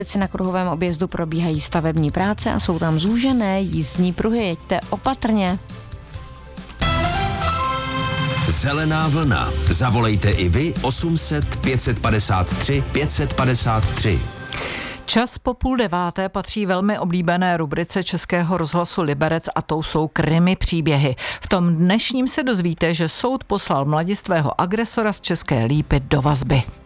Na kruhovém objezdu probíhají stavební práce a jsou tam zúžené jízdní pruhy. Jeďte opatrně. Zelená vlna. Zavolejte i vy 800 553 553. Čas po 8:30 patří velmi oblíbené rubrice Českého rozhlasu Liberec a tou jsou krimi příběhy. V tom dnešním se dozvíte, že soud poslal mladistvého agresora z České Lípy do vazby.